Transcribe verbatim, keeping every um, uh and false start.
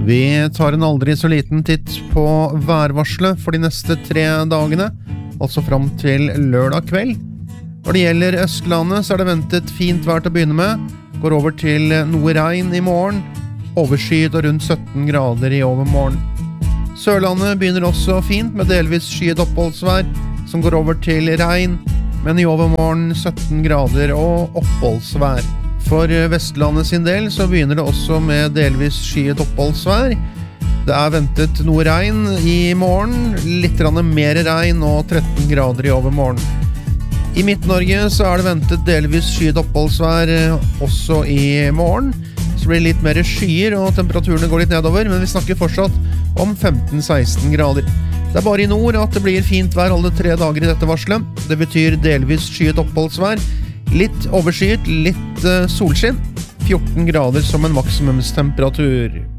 Vi tar en aldri så liten titt på værvarselet for de neste tre dagene, altså fram til lørdag kveld. Når det gjelder Østlandet så er det ventet fint vær til å begynne med, går over til noe regn i morgen, overskyet og rundt sytten grader i overmorgen. Sørlandet begynner også fint med delvis skyet oppholdsvær, som går over til regn, men i overmorgen sytten grader og oppholdsvær. For Vestlandet sin del så begynner det også med delvis skyet oppholdsvær. Det er ventet noe regn i morgen, litt mer regn og tretten grader i overmorgen. I Midt-Norge så er det ventet delvis skyet oppholdsvær også i morgen. Så blir det litt mer skyer og temperaturene går litt nedover, men vi snakker fortsatt om femten til seksten grader. Det er bare i nord at det blir fint vær alle tre dager i dette varslet. Det betyr delvis skyet oppholdsvær, litt overskyet, litt solskinn, fjorten grader som en maksimumstemperatur.